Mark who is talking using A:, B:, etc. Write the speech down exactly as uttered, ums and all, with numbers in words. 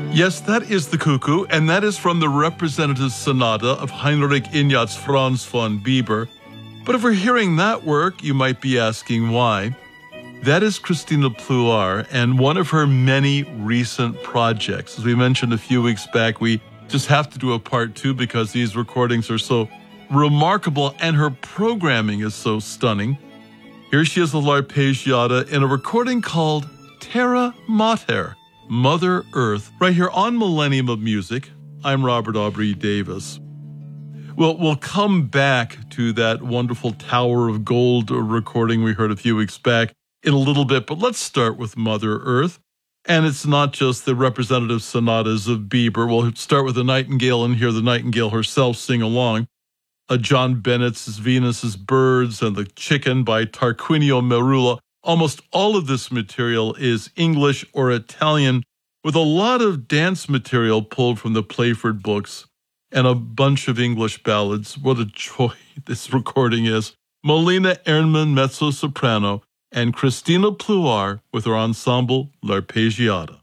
A: Yes, that is the cuckoo, and that is from the Representative Sonata of Heinrich Ignaz Franz von Bieber. But if we're hearing that work, you might be asking why. That is Christina Pluhar and one of her many recent projects. As we mentioned a few weeks back, we just have to do a part two because these recordings are so remarkable and her programming is so stunning. Here she is with L'Arpeggiata in a recording called Terra Mater, Mother Earth, right here on Millennium of Music. I'm Robert Aubrey Davis. Well, we'll come back to that wonderful Tower of Gold recording we heard a few weeks back in a little bit, but let's start with Mother Earth. And it's not just the representative sonatas of Bieber. We'll start with the Nightingale and hear the Nightingale herself sing along. Uh, John Bennett's Venus's Birds and The Chicken by Tarquinio Merula. Almost all of this material is English or Italian, with a lot of dance material pulled from the Playford books and a bunch of English ballads. What a joy this recording is. Molina Ernman, mezzo-soprano, and Christina Pluhar with her ensemble L'Arpeggiata.